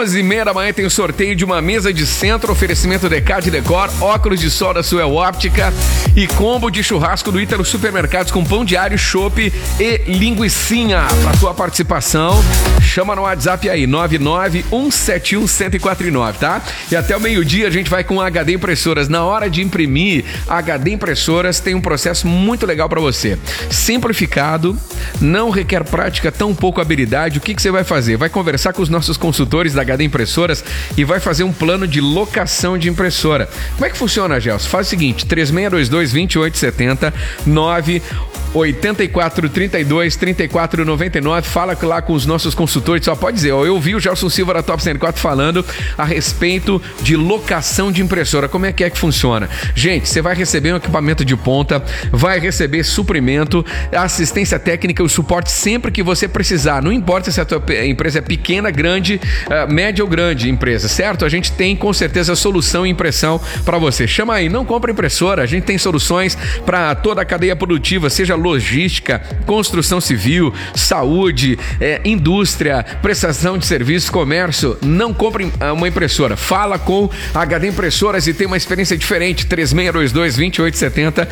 11h30 da manhã tem o sorteio de uma mesa de centro, oferecimento Decade Decor, óculos de sol da Suel Óptica e combo de churrasco do Ítalo Supermercados com pão diário, chopp e linguicinha. Para tua participação, chama no WhatsApp aí, 991711049, tá? E até o meio-dia a gente vai com a HD Impressoras. Na hora de imprimir, a HD Impressoras tem um processo muito legal para você. Simplificado, não requer prática, tão pouco habilidade. O que você vai fazer? Vai conversar com os nossos consultores da HD Impressoras e vai fazer um plano de locação de impressora. Como é que funciona, Gelson? Faz o seguinte, 3622-2870, 8432-3499, fala lá com os nossos consultores, só pode dizer, ó, eu vi o Gelson Silva da Top 104 falando a respeito de locação de impressora. Como é que funciona? Gente, você vai receber um equipamento de ponta, vai receber suprimento, assistência técnica, o suporte sempre que você precisar, não importa se a tua empresa é pequena, grande, média ou grande empresa, certo? A gente tem com certeza solução e impressão para você. Chama aí, não compra impressora, a gente tem soluções para toda a cadeia produtiva, seja logística, construção civil, saúde, indústria, prestação de serviços, comércio. Não compre uma impressora. Fala com a HD Impressoras e tem uma experiência diferente. 3622-2870,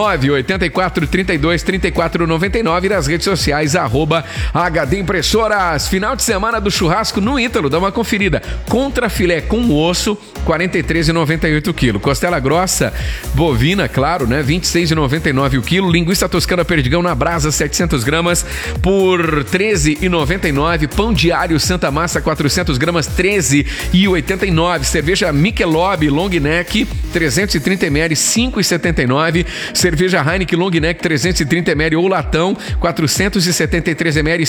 98432-3499 e nas redes sociais, @HD Impressoras. Final de semana do churrasco no Ítalo, dá uma conferida. Contra filé com osso, R$ 43,98 o quilo. Costela grossa, bovina, claro, né? R$ 26,99 o quilo. Linguiça toscana Perdigão na brasa, 700 gramas por R$ 13,99. Pão diário Santa Massa, 400 gramas, R$ 13,89. Cerveja Michelob Long Neck, 330 ml, R$ 5,79. Cerveja Heineken Long Neck, 330 ml ou latão, 473 ml, R$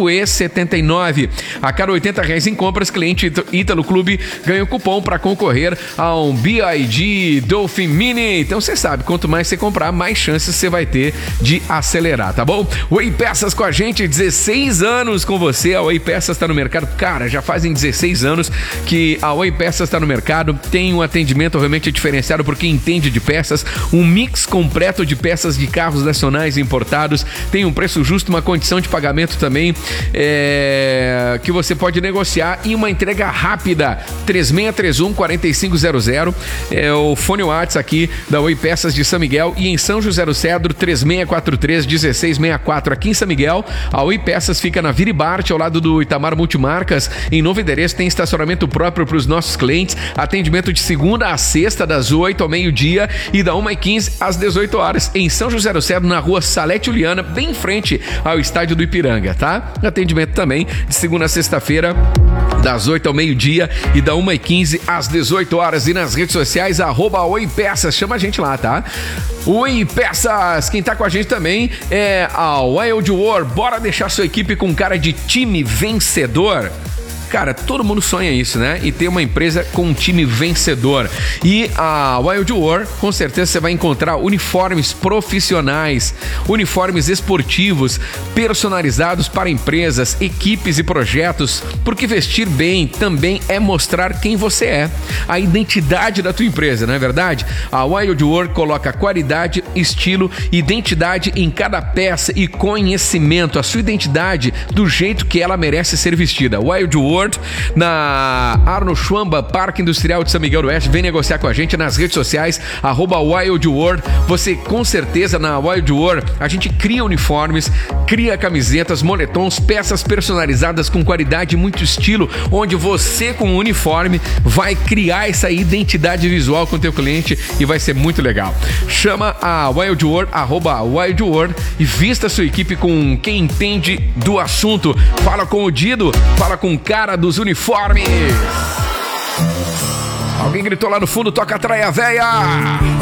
5,79. A cada R$ 80 em compras, cliente Ítalo Clube ganha um cupom para concorrer a um BYD Dolphin Mini. Então você sabe, quanto mais você comprar, mais chances você vai ter de acelerar, tá bom? Oi Peças com a gente, 16 anos com você. A Oi Peças tá no mercado. Cara, já fazem 16 anos que a Oi Peças tá no mercado. Tem um atendimento realmente diferenciado por quem entende de peças. Um mix completo de peças de carros nacionais e importados. Tem um preço justo, uma condição de pagamento também que você pode negociar e uma entrega rápida. 3631-4500 é o fone WhatsApp aqui da Oi Peças de São Miguel e em São José do Cedro, 3643-1664. Aqui em São Miguel, a Oi Peças fica na Viribarte, ao lado do Itamar Multimarcas. Em novo endereço tem estacionamento próprio para os nossos clientes, atendimento de segunda a sexta, das 8 ao meio-dia e da 1h15 às 18 horas. Em São José do Cedro, na rua Salete Juliana, bem em frente ao estádio do Ipiranga, tá? Atendimento também de segunda a sexta-feira, das 8 ao meio-dia e da 1h15 às 18 horas. E nas redes sociais, @Oi Peças, chama a gente lá, tá? Oi Peças, quem tá com a gente também é a Wild War. Bora deixar sua equipe com cara de time vencedor? Cara, todo mundo sonha isso, né? E ter uma empresa com um time vencedor. E a Wild War, com certeza você vai encontrar uniformes profissionais, uniformes esportivos, personalizados para empresas, equipes e projetos, porque vestir bem também é mostrar quem você é, a identidade da tua empresa, não é verdade? A Wild War coloca qualidade, estilo, identidade em cada peça e conhecimento, a sua identidade do jeito que ela merece ser vestida. Wild War na Arno Schwamba, Parque Industrial de São Miguel do Oeste. Vem negociar com a gente nas redes sociais, @Wild War. Você com certeza na Wild War a gente cria uniformes, cria camisetas, moletons, peças personalizadas com qualidade e muito estilo, onde você com o uniforme vai criar essa identidade visual com o teu cliente e vai ser muito legal. Chama a Wild War, @Wild War e vista a sua equipe com quem entende do assunto. Fala com o Dido, fala com o cara dos uniformes. Alguém gritou lá no fundo, toca a traia véia.